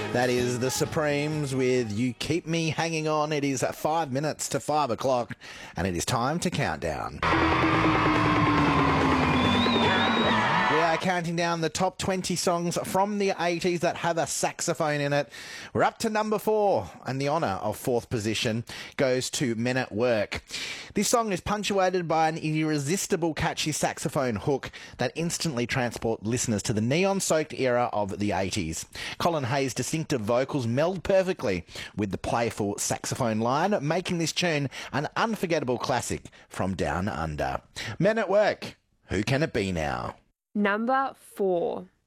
That is the Supremes with You Keep Me Hanging On. It is 5 minutes to 5 o'clock and it is time to count down. We are counting down the top 20 songs from the 80s that have a saxophone in it. We're up to number 4, and the honour of 4th position goes to Men at Work. This song is punctuated by an irresistible catchy saxophone hook that instantly transports listeners to the neon-soaked era of the 80s. Colin Hayes' distinctive vocals meld perfectly with the playful saxophone line, making this tune an unforgettable classic from Down Under. Men at Work, who can it be now? Number 4.